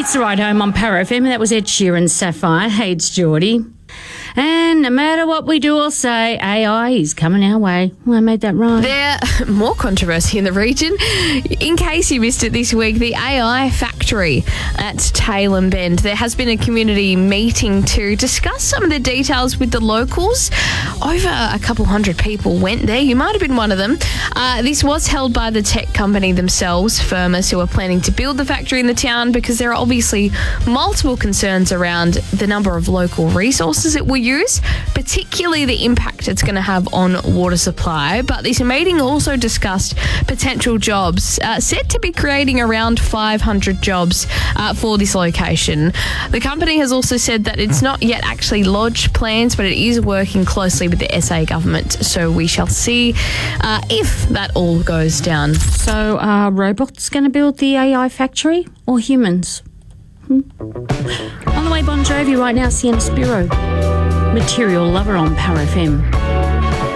It's the Ride Home on Power FM, and that was Ed Sheeran's Sapphire. Hey, it's Geordie. And no matter what we do or say, AI is coming our way. Well, I made that right. There more controversy in the region. In case you missed it this week, the AI factory at Tailem Bend. There has been a community meeting to discuss some of the details with the locals. Over a couple hundred people went there. You might have been one of them. This was held by the tech company themselves, Firmus, who are planning to build the factory in the town because there are obviously multiple concerns around the number of local resources it will use, particularly the impact it's going to have on water supply. But this meeting also discussed potential jobs, set to be creating around 500 jobs for this location. The company has also said that it's not yet actually lodged plans, but it is working closely with the SA government. So we shall see if that all goes down. So are robots going to build the AI factory or humans? On the way, Bon Jovi right now, Sienna Spiro. Material Lover on Power FM.